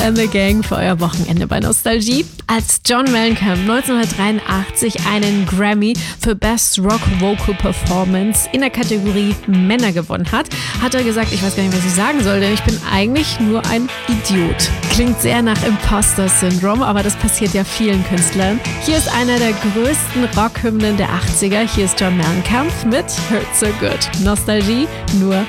and the Gang für euer Wochenende bei Nostalgie. Als John Mellencamp 1983 einen Grammy für Best Rock Vocal Performance in der Kategorie Männer gewonnen hat, hat er gesagt, ich weiß gar nicht, was ich sagen soll, denn ich bin eigentlich nur ein Idiot. Klingt sehr nach Imposter-Syndrom, aber das passiert ja vielen Künstlern. Hier ist einer der größten Rockhymnen der 80er. Hier ist John Mellencamp mit Hurt So Good. Nostalgie nur